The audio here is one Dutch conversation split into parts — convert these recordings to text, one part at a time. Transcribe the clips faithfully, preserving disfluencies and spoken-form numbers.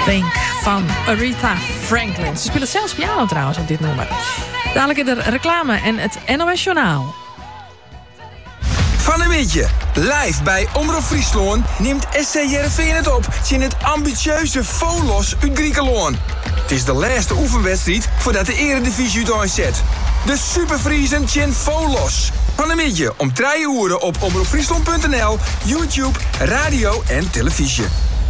Think van Aretha Franklin. Ze speelt zelfs piano trouwens op dit nummer. Dadelijk in de reclame en het N O S-journaal. Van een beetje. Live bij Omroep Friesland neemt S C Heerenveen het op in het ambitieuze Volos uit Griekenland. Het is de laatste oefenwedstrijd voordat de Eredivisie het aanzet. De Superfriesen tjen Volos. Van een beetje om drie uur op omroep friesland punt n l, YouTube, radio en televisie.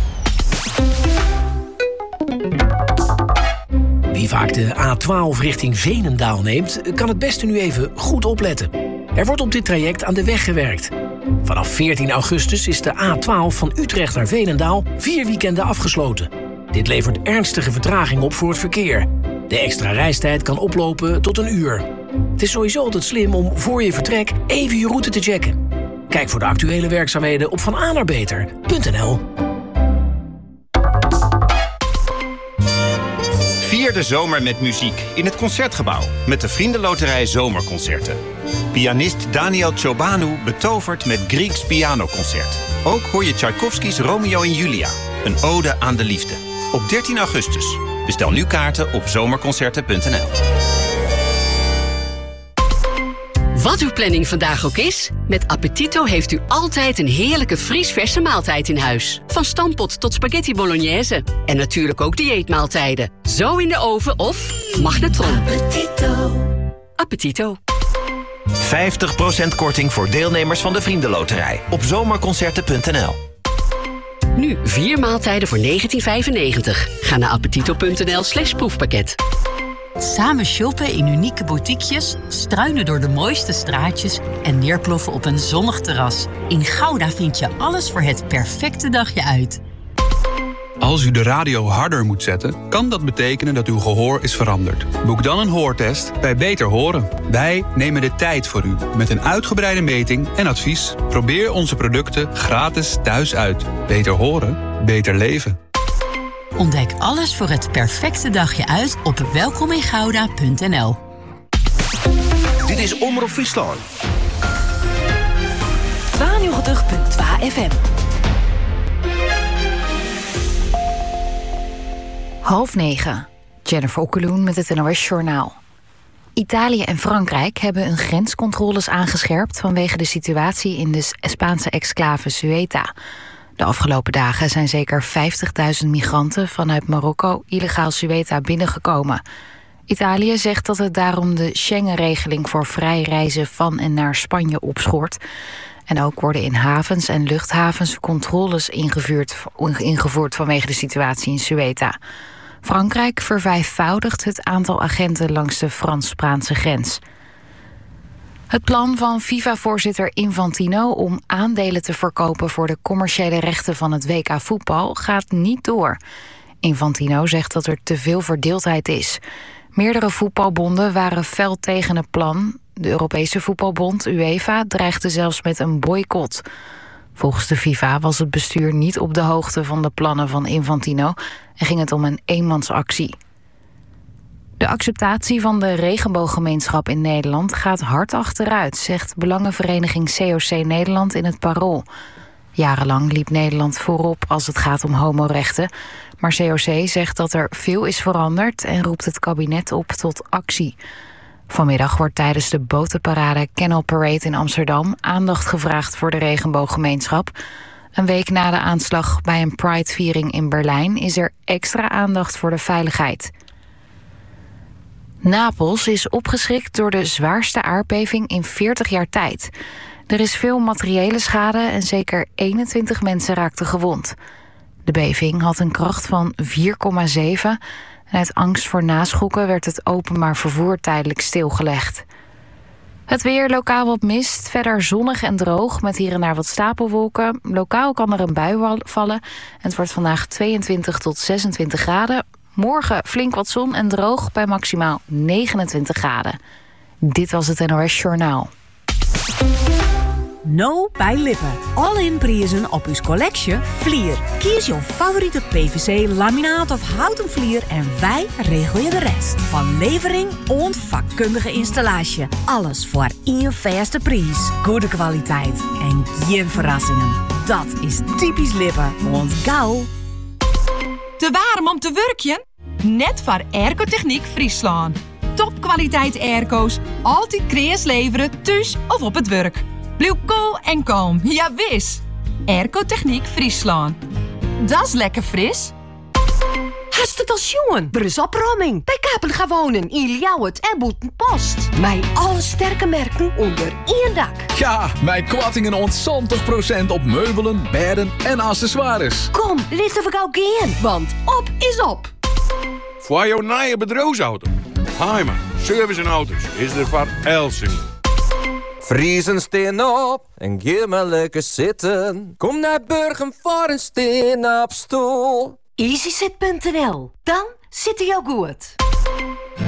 Wie vaak de A twaalf richting Veenendaal neemt, kan het beste nu even goed opletten. Er wordt op dit traject aan de weg gewerkt. Vanaf veertien augustus is de A twaalf van Utrecht naar Veenendaal vier weekenden afgesloten. Dit levert ernstige vertraging op voor het verkeer. De extra reistijd kan oplopen tot een uur. Het is sowieso altijd slim om voor je vertrek even je route te checken. Kijk voor de actuele werkzaamheden op van a naar beter punt n l. Vier de zomer met muziek in het Concertgebouw met de Vriendenloterij Zomerconcerten. Pianist Daniel Ciobanu betovert met Grieks pianoconcert. Ook hoor je Tchaikovsky's Romeo en Julia, een ode aan de liefde. Op dertien augustus. Bestel nu kaarten op zomerconcerten punt n l. Wat uw planning vandaag ook is, met Appetito heeft u altijd een heerlijke vriesverse maaltijd in huis. Van stampot tot spaghetti bolognese. En natuurlijk ook dieetmaaltijden. Zo in de oven of magnetron. Appetito. Appetito. vijftig procent korting voor deelnemers van de Vriendenloterij op zomerconcerten punt n l. Nu vier maaltijden voor negentien vijfennegentig. Ga naar appetito punt n l slash proefpakket. Samen shoppen in unieke boutiquejes, struinen door de mooiste straatjes en neerploffen op een zonnig terras. In Gouda vind je alles voor het perfecte dagje uit. Als u de radio harder moet zetten, kan dat betekenen dat uw gehoor is veranderd. Boek dan een hoortest bij Beter Horen. Wij nemen de tijd voor u met een uitgebreide meting en advies. Probeer onze producten gratis thuis uit. Beter horen, beter leven. Ontdek alles voor het perfecte dagje uit op welkomingouda punt n l. Dit is Omroep Friesland. tweeënnegentig punt twee F M. Half negen. Jennifer Okkeloen met het N O S-journaal. Italië en Frankrijk hebben hun grenscontroles aangescherpt vanwege de situatie in de Spaanse exclave Ceuta. De afgelopen dagen zijn zeker vijftigduizend migranten vanuit Marokko illegaal Ceuta binnengekomen. Italië zegt dat het daarom de Schengen-regeling voor vrij reizen van en naar Spanje opschort. En ook worden in havens en luchthavens controles ingevoerd, ingevoerd vanwege de situatie in Ceuta. Frankrijk vervijfvoudigt het aantal agenten langs de Frans-Spaanse grens. Het plan van FIFA-voorzitter Infantino om aandelen te verkopen voor de commerciële rechten van het W K voetbal gaat niet door. Infantino zegt dat er te veel verdeeldheid is. Meerdere voetbalbonden waren fel tegen het plan. De Europese voetbalbond UEFA dreigde zelfs met een boycott. Volgens de FIFA was het bestuur niet op de hoogte van de plannen van Infantino en ging het om een eenmansactie. De acceptatie van de regenbooggemeenschap in Nederland gaat hard achteruit, zegt belangenvereniging C O C Nederland in het Parool. Jarenlang liep Nederland voorop als het gaat om homorechten, maar C O C zegt dat er veel is veranderd en roept het kabinet op tot actie. Vanmiddag wordt tijdens de botenparade Canal Parade in Amsterdam aandacht gevraagd voor de regenbooggemeenschap. Een week na de aanslag bij een Pride-viering in Berlijn is er extra aandacht voor de veiligheid. Napels is opgeschrikt door de zwaarste aardbeving in veertig jaar tijd. Er is veel materiële schade en zeker eenentwintig mensen raakten gewond. De beving had een kracht van vier komma zeven en uit angst voor naschokken werd het openbaar vervoer tijdelijk stilgelegd. Het weer, lokaal wat mist, verder zonnig en droog met hier en daar wat stapelwolken. Lokaal kan er een bui vallen en het wordt vandaag tweeëntwintig tot zesentwintig graden. Morgen flink wat zon en droog bij maximaal negenentwintig graden. Dit was het N O S-journaal. No bij Lippen. All-in prijzen op uw collectie Vlier. Kies jouw favoriete P V C, laminaat of houten vlier en wij regelen je de rest. Van levering en vakkundige installatie. Alles voor één vaste prijs. Goede kwaliteit en geen verrassingen. Dat is typisch Lippen. Want gauw. Te warm om te werkjen? Net voor Airco-Techniek Friesland. Topkwaliteit airco's, altijd kreas leveren, thuis of op het werk. Blijf cool en kalm, ja wis. Airco-Techniek Friesland. Dat is lekker fris. Hast het als jongen? Er is opruiming. Bij Kapel gaan wonen in Ljouwert en Boetenpost. Met alle sterke merken onder één dak. Ja, met kortingen ontzontig procent op meubelen, bedden en accessoires. Kom, laten we gauw gaan, want op is op. Voor jouw nieuwe bedrijfsauto. Heimer, service en auto's is er voor Elsing. Friesen steen op en geef maar lekker zitten. Kom naar Burgum voor een steen op stoel. easysit punt n l. Dan zit hij al goed.